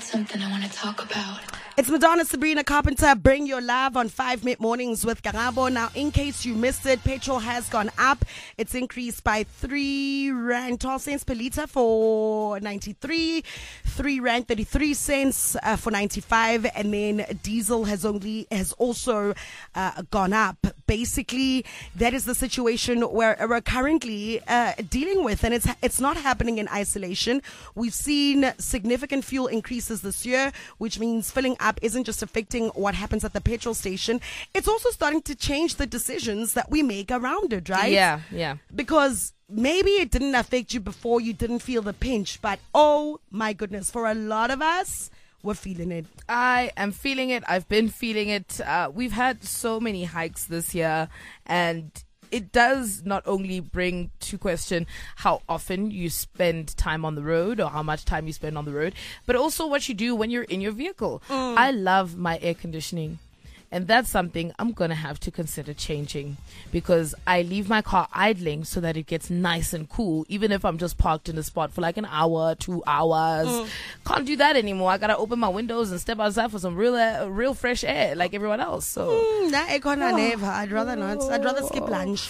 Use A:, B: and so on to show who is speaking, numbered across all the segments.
A: something I want to talk about.
B: It's Madonna Sabrina Carpenter. Bring your love on 5 mid-mornings with Karabo. Now, in case you missed it, petrol has gone up. It's increased by 3 rand 12 cents per litre for 93, 3 rand 33 cents for 95, and then diesel has also gone up. Basically, that is the situation where we're currently dealing with, and it's not happening in isolation. We've seen significant fuel increases this year, which means filling up isn't just affecting what happens at the petrol station. It's also starting to change the decisions that we make around it, right?
C: Yeah.
B: Because maybe it didn't affect you before, you didn't feel the pinch, but oh my goodness, for a lot of us, we're feeling it.
C: I am feeling it. I've been feeling it. We've had so many hikes this year, and it does not only bring to question how often you spend time on the road or how much time you spend on the road, but also what you do when you're in your vehicle. I love my air conditioning. And that's something I'm going to have to consider changing, because I leave my car idling so that it gets nice and cool, even if I'm just parked in a spot for like an hour, 2 hours. Can't do that anymore. I got to open my windows and step outside for some real fresh air like everyone else. So
B: never. I'd rather not. I'd rather skip lunch.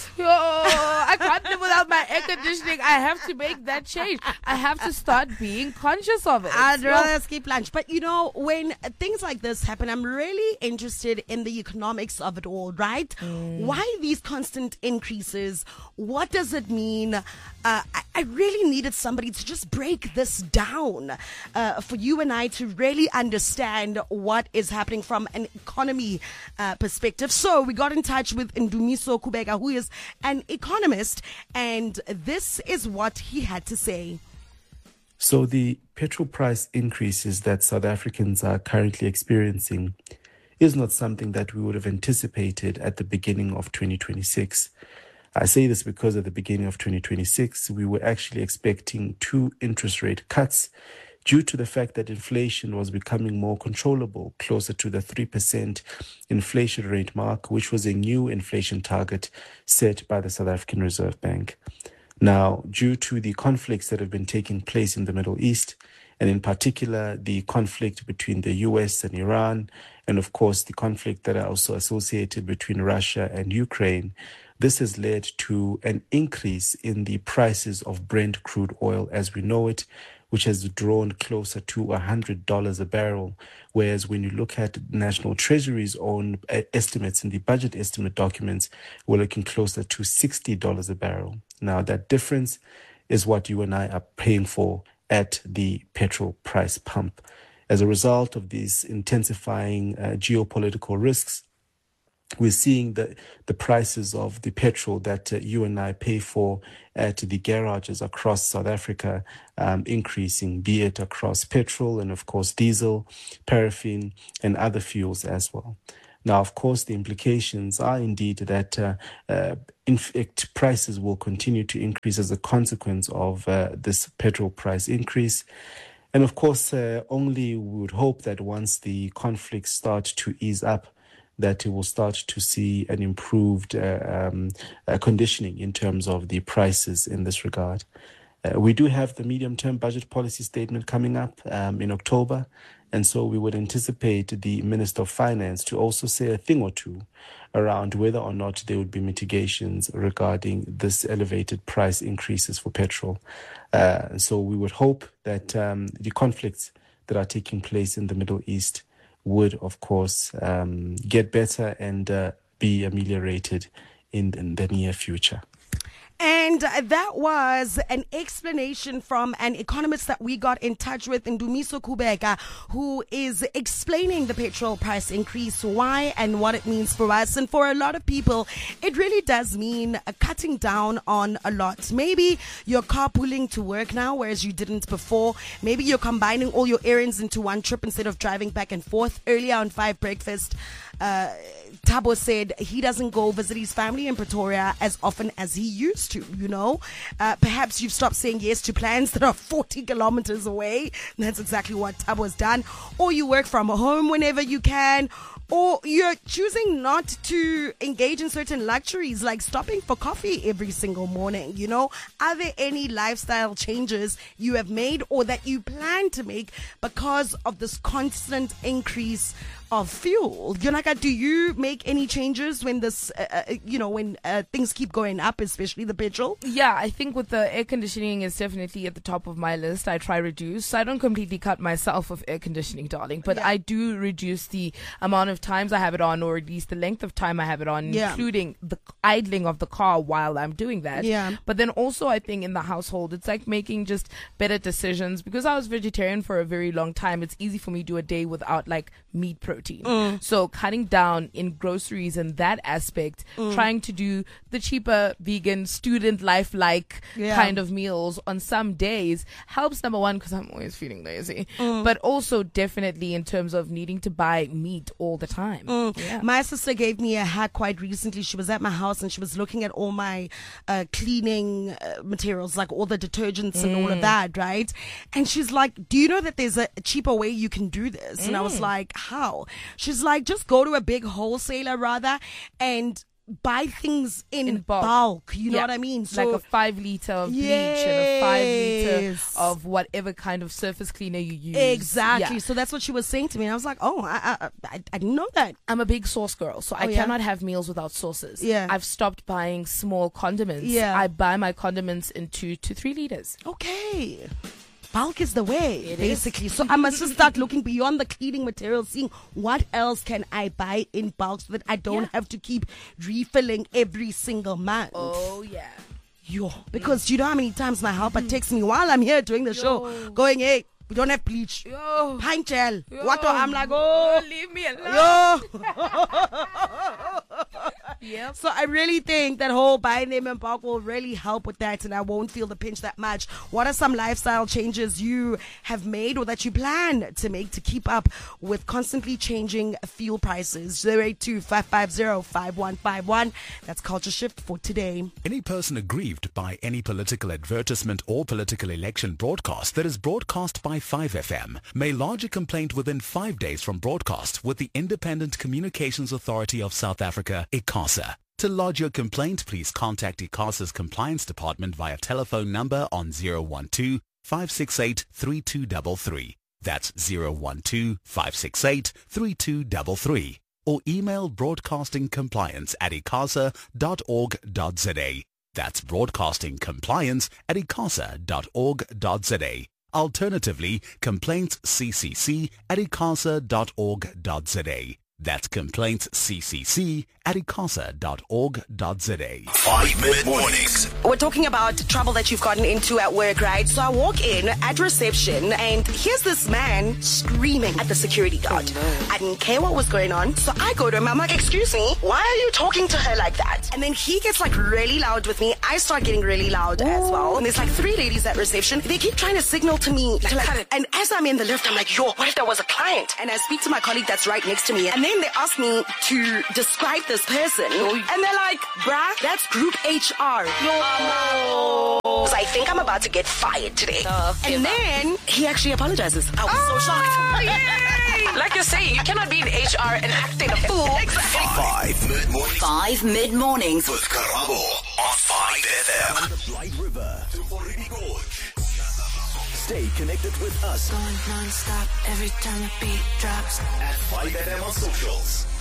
C: I can't live without my air conditioning. I have to make that change. I have to start being conscious of it.
B: I'd rather skip lunch. But you know, when things like this happen, I'm really interested in the economics of it all, right? Why these constant increases? What does it mean? I really needed somebody to just break this down for you and I to really understand what is happening from an economy perspective. So we got in touch with Ndumiso Kubeka, who is an economist, and this is what he had to say.
D: So the petrol price increases that South Africans are currently experiencing is not something that we would have anticipated at the beginning of 2026. I say this because at the beginning of 2026, we were actually expecting 2 interest rate cuts due to the fact that inflation was becoming more controllable, closer to the 3% inflation rate mark, which was a new inflation target set by the South African Reserve Bank. Now, due to the conflicts that have been taking place in the Middle East, and in particular the conflict between the US and Iran, and of course the conflict that are also associated between Russia and Ukraine, this has led to an increase in the prices of Brent crude oil as we know it, which has drawn closer to $100 a barrel. Whereas when you look at National Treasury's own estimates in the budget estimate documents, we're looking closer to $60 a barrel. Now that difference is what you and I are paying for at the petrol price pump. As a result of these intensifying geopolitical risks, we're seeing the prices of the petrol that you and I pay for at the garages across South Africa increasing, be it across petrol and, of course, diesel, paraffin, and other fuels as well. Now, of course, the implications are indeed that, in fact, prices will continue to increase as a consequence of this petrol price increase. And, of course, only we would hope that once the conflicts start to ease up, that it will start to see an improved conditioning in terms of the prices in this regard. We do have the medium-term budget policy statement coming up in October, and so we would anticipate the Minister of Finance to also say a thing or two around whether or not there would be mitigations regarding this elevated price increases for petrol. So we would hope that the conflicts that are taking place in the Middle East would, of course, get better and be ameliorated in the near future.
B: And that was an explanation from an economist that we got in touch with, Ndumiso Kubeka, who is explaining the petrol price increase, why and what it means for us. And for a lot of people, it really does mean cutting down on a lot. Maybe you're carpooling to work now, whereas you didn't before. Maybe you're combining all your errands into one trip instead of driving back and forth. Earlier on 5 Breakfast, Thabo said he doesn't go visit his family in Pretoria as often as he used to, you know. Perhaps you've stopped saying yes to plans that are 40 kilometers away. That's exactly what Thabo has done. Or you work from home whenever you can. Or you're choosing not to engage in certain luxuries like stopping for coffee every single morning, you know. Are there any lifestyle changes you have made or that you plan to make because of this constant increase of fuel? Yonaka, do you make any changes when this, when things keep going up, especially the petrol?
C: Yeah, I think with the air conditioning is definitely at the top of my list. I try reduce. I don't completely cut myself of air conditioning, darling, but I do reduce the amount of times I have it on, or at least the length of time I have it on, including the idling of the car while I'm doing that.
B: Yeah.
C: But then also I think in the household, it's like making just better decisions. Because I was vegetarian for a very long time, it's easy for me to do a day without like meat protein. So cutting down in groceries and that aspect, trying to do the cheaper vegan student life-like kind of meals on some days helps, number one, because I'm always feeling lazy, but also definitely in terms of needing to buy meat all the time.
B: My sister gave me a hack quite recently. She was at my house and she was looking at all my cleaning materials, like all the detergents and all of that, right? And she's like, do you know that there's a cheaper way you can do this? And I was like, how? She's like, just go to a big wholesaler rather and buy things in bulk. You know what I mean?
C: So, like a 5 liter of bleach and a 5 liter of whatever kind of surface cleaner you use.
B: Exactly. Yeah. So that's what she was saying to me. And I was like, oh, I didn't know that.
C: I'm a big sauce girl, so I cannot have meals without sauces.
B: Yeah.
C: I've stopped buying small condiments.
B: Yeah.
C: I buy my condiments in 2 to 3 liters.
B: Okay. Bulk is the way, basically. So I must just start looking beyond the cleaning materials, seeing what else can I buy in bulk so that I don't have to keep refilling every single month.
C: Oh, yeah.
B: Because you know how many times my helper texts me while I'm here doing the show, going, hey, we don't have bleach. Pine gel. What? I'm like, oh.
C: Leave me alone.
B: Yep. So I really think that whole buying them in bulk will really help with that, and I won't feel the pinch that much. What are some lifestyle changes you have made or that you plan to make to keep up with constantly changing fuel prices? 082-550-5151. That's Culture Shift for today.
A: Any person aggrieved by any political advertisement or political election broadcast that is broadcast by 5FM may lodge a complaint within 5 days from broadcast with the Independent Communications Authority of South Africa, ICASA. To lodge your complaint, please contact ICASA's Compliance Department via telephone number on 012-568-3233. That's 012-568-3233. Or email broadcastingcompliance@icasa.org.za. That's broadcastingcompliance@icasa.org.za. Alternatively, complaintsccc@icasa.org.za. That's complaintsccc@icasa.org.za.
E: 5 Minute Mornings.
B: We're talking about trouble that you've gotten into at work, right? So I walk in at reception and here's this man screaming at the security guard. I didn't care what was going on. So I go to him. I'm like, excuse me, why are you talking to her like that? And then he gets like really loud with me. I start getting really loud as well. And there's like 3 ladies at reception. They keep trying to signal to me to like, and as I'm in the lift, I'm like, yo, what if there was a client? And I speak to my colleague that's right next to me. And then they ask me to describe this person. And they're like, bruh, that's group HR. Because I think I'm about to get fired today. And then he actually apologizes. I was so shocked.
F: Yay! Like you're saying, you cannot be in HR and acting a fool.
E: Exactly. 5 Minute Mornings.
G: 5 Mid Mornings
E: with Karabo on 5FM. From the Blight River to Morini Gorge. Stay connected with us.
H: Going non-stop every time the beat drops.
E: At 5FM on socials.